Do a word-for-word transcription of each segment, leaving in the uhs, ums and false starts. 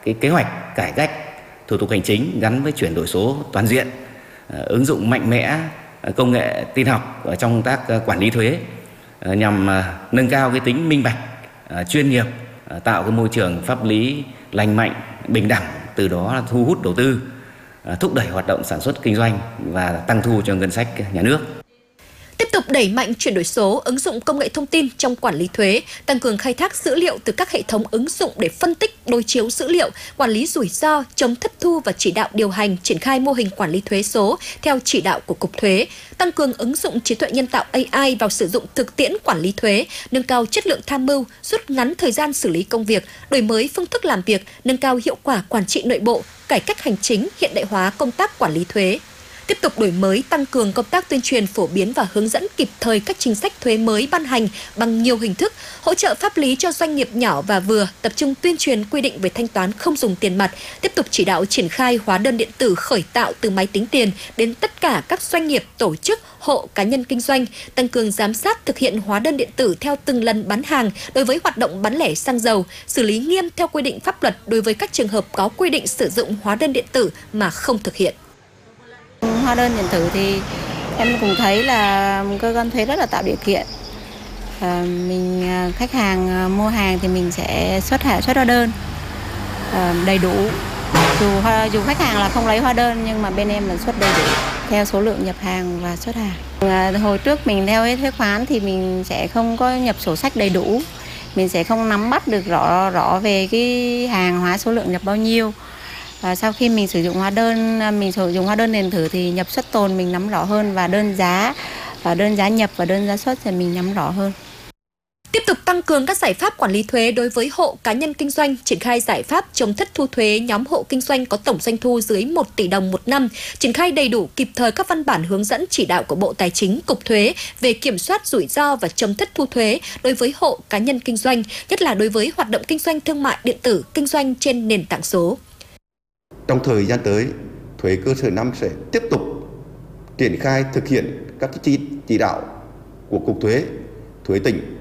cái kế hoạch cải cách thủ tục hành chính gắn với chuyển đổi số toàn diện, ứng dụng mạnh mẽ công nghệ tin học ở trong công tác quản lý thuế nhằm nâng cao cái tính minh bạch, chuyên nghiệp, tạo cái môi trường pháp lý lành mạnh, bình đẳng, từ đó là thu hút đầu tư, thúc đẩy hoạt động sản xuất kinh doanh và tăng thu cho ngân sách nhà nước. Tiếp tục đẩy mạnh chuyển đổi số, ứng dụng công nghệ thông tin trong quản lý thuế, tăng cường khai thác dữ liệu từ các hệ thống ứng dụng để phân tích, đối chiếu dữ liệu, quản lý rủi ro, chống thất thu và chỉ đạo điều hành, triển khai mô hình quản lý thuế số theo chỉ đạo của Cục Thuế, tăng cường ứng dụng trí tuệ nhân tạo A I vào sử dụng thực tiễn quản lý thuế, nâng cao chất lượng tham mưu, rút ngắn thời gian xử lý công việc, đổi mới phương thức làm việc, nâng cao hiệu quả quản trị nội bộ, cải cách hành chính, hiện đại hóa công tác quản lý thuế. Tiếp tục đổi mới, tăng cường công tác tuyên truyền, phổ biến và hướng dẫn kịp thời các chính sách thuế mới ban hành bằng nhiều hình thức, hỗ trợ pháp lý cho doanh nghiệp nhỏ và vừa, tập trung tuyên truyền quy định về thanh toán không dùng tiền mặt, tiếp tục chỉ đạo triển khai hóa đơn điện tử khởi tạo từ máy tính tiền đến tất cả các doanh nghiệp, tổ chức, hộ, cá nhân kinh doanh, tăng cường giám sát thực hiện hóa đơn điện tử theo từng lần bán hàng đối với hoạt động bán lẻ xăng dầu, xử lý nghiêm theo quy định pháp luật đối với các trường hợp có quy định sử dụng hóa đơn điện tử mà không thực hiện. Hóa đơn điện tử thì em cũng thấy là cơ quan thuế rất là tạo điều kiện. À, mình khách hàng mua hàng thì mình sẽ xuất hàng xuất hóa đơn à, đầy đủ. Dù dù khách hàng là không lấy hóa đơn nhưng mà bên em là xuất đầy đủ theo số lượng nhập hàng và xuất hàng. À, hồi trước mình theo thuế khoán thì mình sẽ không có nhập sổ sách đầy đủ, mình sẽ không nắm bắt được rõ rõ về cái hàng hóa số lượng nhập bao nhiêu. Và sau khi mình sử dụng hóa đơn, mình sử dụng hóa đơn điện tử thì nhập xuất tồn mình nắm rõ hơn, và đơn giá, và đơn giá nhập và đơn giá xuất thì mình nắm rõ hơn. Tiếp tục tăng cường các giải pháp quản lý thuế đối với hộ cá nhân kinh doanh, triển khai giải pháp chống thất thu thuế nhóm hộ kinh doanh có tổng doanh thu dưới một tỷ đồng một năm, triển khai đầy đủ kịp thời các văn bản hướng dẫn chỉ đạo của Bộ Tài chính, Cục Thuế về kiểm soát rủi ro và chống thất thu thuế đối với hộ cá nhân kinh doanh, nhất là đối với hoạt động kinh doanh thương mại điện tử, kinh doanh trên nền tảng số. Trong thời gian tới, thuế cơ sở năm sẽ tiếp tục triển khai thực hiện các chỉ, chỉ đạo của Cục Thuế, Thuế tỉnh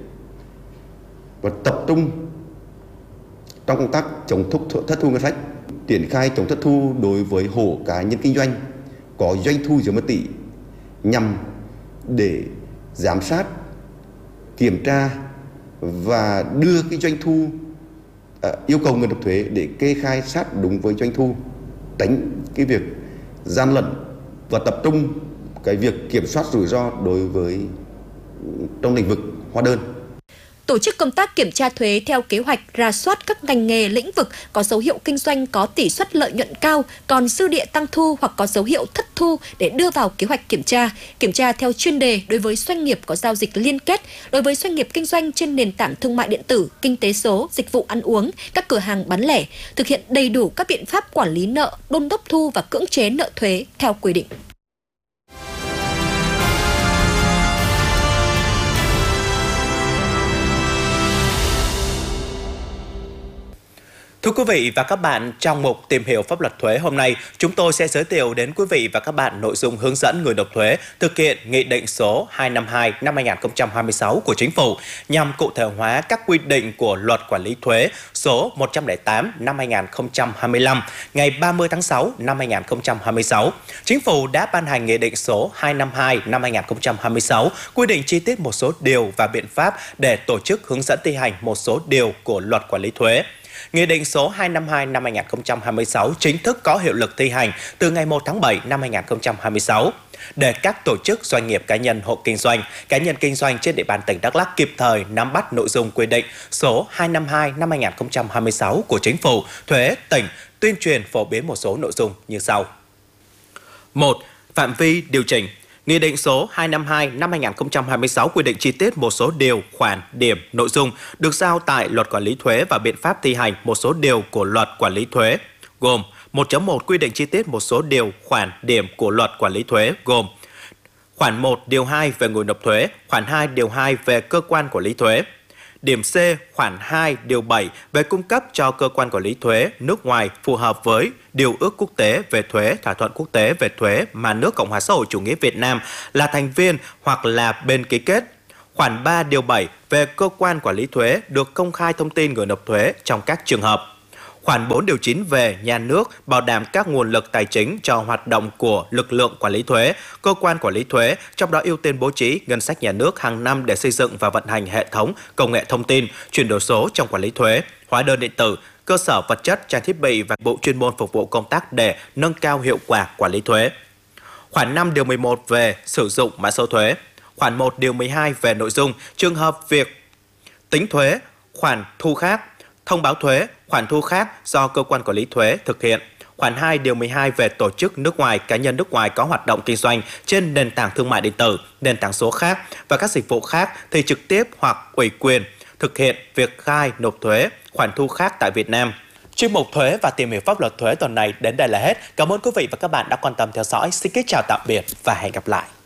và tập trung trong công tác chống thất thu ngân sách, triển khai chống thất thu đối với hộ cá nhân kinh doanh có doanh thu dưới một tỷ nhằm để giám sát, kiểm tra và đưa cái doanh thu uh, yêu cầu người nộp thuế để kê khai sát đúng với doanh thu, tránh cái việc gian lận và tập trung cái việc kiểm soát rủi ro đối với trong lĩnh vực hóa đơn. Tổ chức công tác kiểm tra thuế theo kế hoạch, rà soát các ngành nghề lĩnh vực có dấu hiệu kinh doanh có tỷ suất lợi nhuận cao, còn dư địa tăng thu hoặc có dấu hiệu thất thu để đưa vào kế hoạch kiểm tra. Kiểm tra theo chuyên đề đối với doanh nghiệp có giao dịch liên kết, đối với doanh nghiệp kinh doanh trên nền tảng thương mại điện tử, kinh tế số, dịch vụ ăn uống, các cửa hàng bán lẻ, thực hiện đầy đủ các biện pháp quản lý nợ, đôn đốc thu và cưỡng chế nợ thuế theo quy định. Thưa quý vị và các bạn, trong mục Tìm hiểu pháp luật thuế hôm nay, chúng tôi sẽ giới thiệu đến quý vị và các bạn nội dung hướng dẫn người nộp thuế thực hiện Nghị định số hai trăm năm mươi hai năm hai nghìn không trăm hai mươi sáu của Chính phủ nhằm cụ thể hóa các quy định của Luật Quản lý thuế số một trăm lẻ tám năm hai nghìn không trăm hai mươi lăm ngày ba mươi tháng sáu năm hai nghìn không trăm hai mươi sáu. Chính phủ đã ban hành Nghị định số hai trăm năm mươi hai năm hai nghìn không trăm hai mươi sáu quy định chi tiết một số điều và biện pháp để tổ chức hướng dẫn thi hành một số điều của Luật Quản lý thuế. Nghị định số hai trăm năm mươi hai năm hai nghìn không trăm hai mươi sáu chính thức có hiệu lực thi hành từ ngày một tháng bảy năm hai nghìn không trăm hai mươi sáu. Để các tổ chức, doanh nghiệp, cá nhân, hộ kinh doanh, cá nhân kinh doanh trên địa bàn tỉnh Đắk Lắk kịp thời nắm bắt nội dung quy định số hai trăm năm mươi hai năm hai nghìn không trăm hai mươi sáu của Chính phủ, Thuế tỉnh tuyên truyền phổ biến một số nội dung như sau. một. Phạm vi điều chỉnh. Nghị định số hai trăm năm mươi hai năm hai nghìn không trăm hai mươi sáu quy định chi tiết một số điều, khoản, điểm, nội dung được giao tại Luật Quản lý thuế và biện pháp thi hành một số điều của Luật Quản lý thuế, gồm một chấm một quy định chi tiết một số điều, khoản, điểm của Luật Quản lý thuế, gồm khoản một điều hai về người nộp thuế, khoản hai điều hai về cơ quan quản lý thuế. Điểm C, khoản hai điều bảy về cung cấp cho cơ quan quản lý thuế nước ngoài phù hợp với điều ước quốc tế về thuế, thỏa thuận quốc tế về thuế mà nước Cộng hòa xã hội chủ nghĩa Việt Nam là thành viên hoặc là bên ký kết. Khoản ba điều bảy về cơ quan quản lý thuế được công khai thông tin người nộp thuế trong các trường hợp. Khoản bốn điều chín về nhà nước bảo đảm các nguồn lực tài chính cho hoạt động của lực lượng quản lý thuế, cơ quan quản lý thuế, trong đó ưu tiên bố trí ngân sách nhà nước hàng năm để xây dựng và vận hành hệ thống công nghệ thông tin, chuyển đổi số trong quản lý thuế, hóa đơn điện tử, cơ sở vật chất, trang thiết bị và bộ chuyên môn phục vụ công tác để nâng cao hiệu quả quản lý thuế. Khoản năm điều mười một về sử dụng mã số thuế. Khoản một điều mười hai về nội dung, trường hợp việc tính thuế, khoản thu khác, thông báo thuế, khoản thu khác do cơ quan quản lý thuế thực hiện. Khoản hai điều mười hai về tổ chức nước ngoài, cá nhân nước ngoài có hoạt động kinh doanh trên nền tảng thương mại điện tử, nền tảng số khác và các dịch vụ khác thì trực tiếp hoặc ủy quyền thực hiện việc khai nộp thuế, khoản thu khác tại Việt Nam. Chuyên mục thuế và tìm hiểu pháp luật thuế tuần này đến đây là hết. Cảm ơn quý vị và các bạn đã quan tâm theo dõi. Xin kính chào tạm biệt và hẹn gặp lại.